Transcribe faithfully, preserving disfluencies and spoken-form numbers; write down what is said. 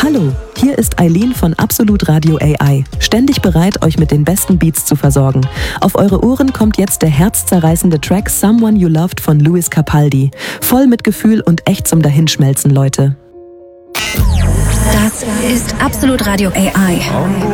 Hallo, hier ist Eileen von Absolut Radio A I. Ständig bereit, euch mit den besten Beats zu versorgen. Auf eure Ohren kommt jetzt der herzzerreißende Track Someone You Loved von Lewis Capaldi. Voll mit Gefühl und echt zum Dahinschmelzen, Leute. Das ist Absolut Radio A I.